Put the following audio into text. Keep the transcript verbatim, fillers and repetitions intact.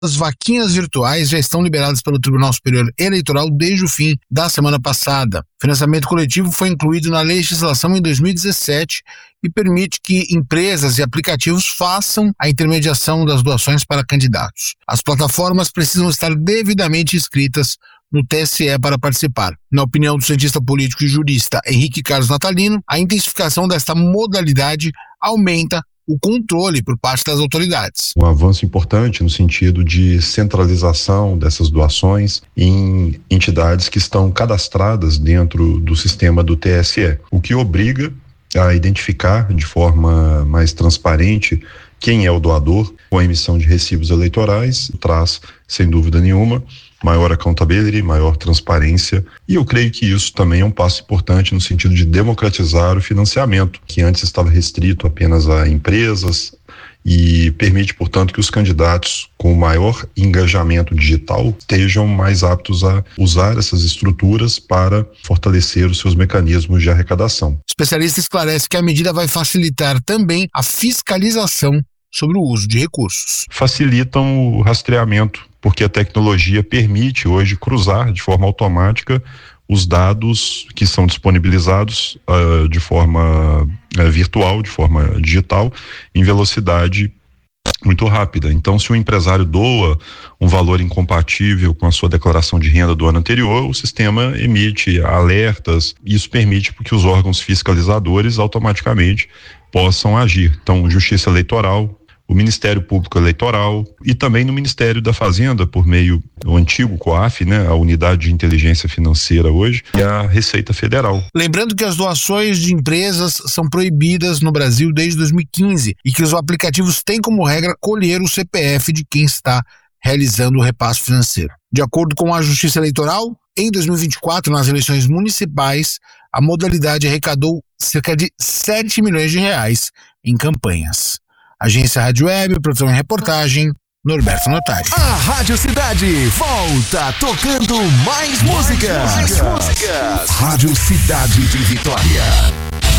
As vaquinhas virtuais já estão liberadas pelo Tribunal Superior Eleitoral desde o fim da semana passada. O financiamento coletivo foi incluído na legislação em dois mil e dezessete e permite que empresas e aplicativos façam a intermediação das doações para candidatos. As plataformas precisam estar devidamente inscritas no T S E para participar. Na opinião do cientista político e jurista Henrique Carlos Natalino, a intensificação desta modalidade aumenta o controle por parte das autoridades. Um avanço importante no sentido de centralização dessas doações em entidades que estão cadastradas dentro do sistema do T S E, o que obriga a identificar de forma mais transparente quem é o doador. Com a emissão de recibos eleitorais, traz, sem dúvida nenhuma, maior accountability, maior transparência, e eu creio que isso também é um passo importante no sentido de democratizar o financiamento, que antes estava restrito apenas a empresas, e permite, portanto, que os candidatos com maior engajamento digital estejam mais aptos a usar essas estruturas para fortalecer os seus mecanismos de arrecadação. O especialista esclarece que a medida vai facilitar também a fiscalização sobre o uso de recursos. Facilitam o rastreamento, porque a tecnologia permite hoje cruzar de forma automática os dados que são disponibilizados uh, de forma uh, virtual, de forma digital, em velocidade muito rápida. Então, se o empresário doa um valor incompatível com a sua declaração de renda do ano anterior, o sistema emite alertas. Isso permite que os órgãos fiscalizadores automaticamente possam agir. Então, Justiça Eleitoral, o Ministério Público Eleitoral e também no Ministério da Fazenda, por meio do antigo COAF, né, a Unidade de Inteligência Financeira hoje, e a Receita Federal. Lembrando que as doações de empresas são proibidas no Brasil desde dois mil e quinze e que os aplicativos têm como regra colher o C P F de quem está realizando o repasse financeiro. De acordo com a Justiça Eleitoral, em dois mil e vinte e quatro, nas eleições municipais, a modalidade arrecadou cerca de sete milhões de reais em campanhas. Agência Rádio Web, produção e reportagem, Norberto Notari. A Rádio Cidade volta tocando mais, mais músicas. músicas. Rádio Cidade de Vitória.